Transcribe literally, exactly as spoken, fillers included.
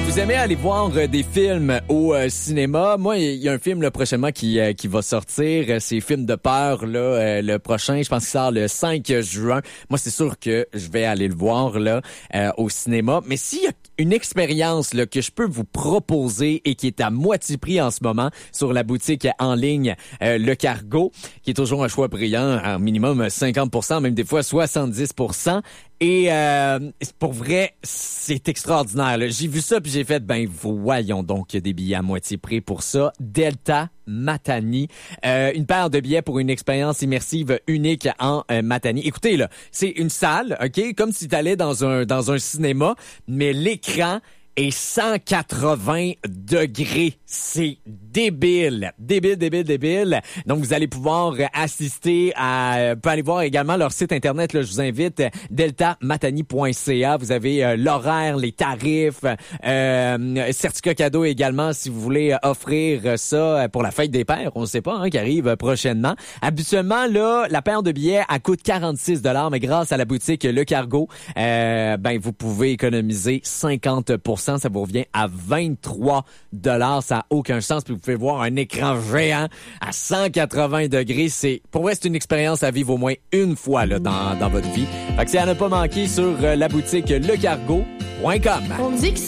vous aimez aller voir euh, des films au euh, cinéma, moi, il y a un film là, prochainement qui, euh, qui va sortir. C'est Film de peur, là, euh, le prochain. Je pense qu'il sort le cinq juin. Moi, c'est sûr que je vais aller le voir là euh, au cinéma. Mais s'il y a une expérience là, que je peux vous proposer et qui est à moitié prix en ce moment sur la boutique en ligne euh, Le Cargo, qui est toujours un choix brillant, en minimum cinquante pour cent, même des fois soixante-dix pour cent. Et euh, pour vrai, c'est extraordinaire. Là. J'ai vu ça puis j'ai fait, ben voyons donc des billets à moitié prix pour ça. Delta Matani, euh, une paire de billets pour une expérience immersive unique en euh, Matani. Écoutez là, c'est une salle, ok, comme si t'allais dans un dans un cinéma, mais l'écran est cent quatre-vingts degrés. C'est débile. Débile, débile, débile. Donc, vous allez pouvoir assister à... Vous pouvez aller voir également leur site Internet. Là, je vous invite, delta matani point c a. Vous avez euh, l'horaire, les tarifs, euh, certificat cadeau également si vous voulez offrir ça pour la fête des pères. On ne sait pas, hein, qui arrive prochainement. Habituellement, là, la paire de billets, elle coûte quarante-six dollars, mais grâce à la boutique Le Cargo, euh, ben, vous pouvez économiser cinquante pour cent. Ça vous revient à vingt-trois dollars. Ça n'a aucun sens. Puis vous pouvez voir un écran géant à cent quatre-vingts degrés. C'est, pour moi, c'est une expérience à vivre au moins une fois là, dans, dans votre vie. Fait que c'est à ne pas manquer sur la boutique le cargo point com. On dit que